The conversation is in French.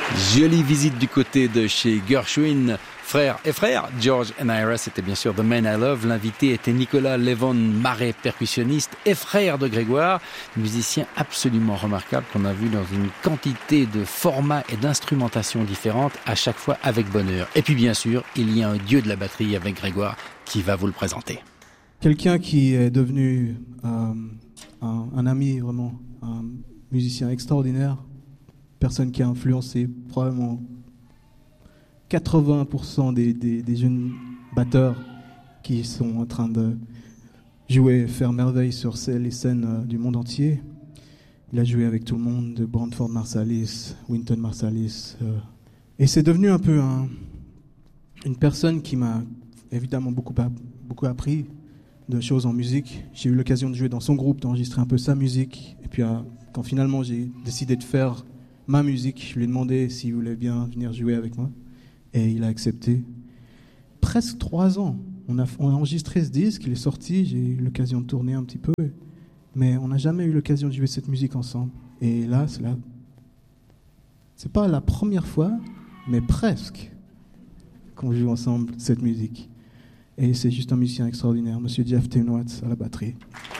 Jolie visite du côté de chez Gershwin, frère et frère. George and Ira, c'était bien sûr The Man I Love. L'invité était Nicolas Levon Marais, percussionniste et frère de Grégoire, musicien absolument remarquable qu'on a vu dans une quantité de formats et d'instrumentations différentes, à chaque fois avec bonheur. Et puis bien sûr, il y a un dieu de la batterie avec Grégoire qui va vous le présenter. Quelqu'un qui est devenu un ami, vraiment, un musicien extraordinaire, personne qui a influencé probablement 80% des jeunes batteurs qui sont en train de jouer, faire merveille sur les scènes du monde entier. Il a joué avec tout le monde, de Branford Marsalis, Wynton Marsalis. Et c'est devenu un peu une personne qui m'a évidemment beaucoup appris de choses en musique. J'ai eu l'occasion de jouer dans son groupe, d'enregistrer un peu sa musique. Et puis quand finalement j'ai décidé de faire ma musique, je lui ai demandé s'il voulait bien venir jouer avec moi. Et il a accepté. Presque 3 ans. On a enregistré ce disque, il est sorti, j'ai eu l'occasion de tourner un petit peu. Mais on n'a jamais eu l'occasion de jouer cette musique ensemble. Et là, c'est pas la première fois, mais presque, qu'on joue ensemble cette musique. Et c'est juste un musicien extraordinaire, Monsieur Jeff Teinwatz à la batterie.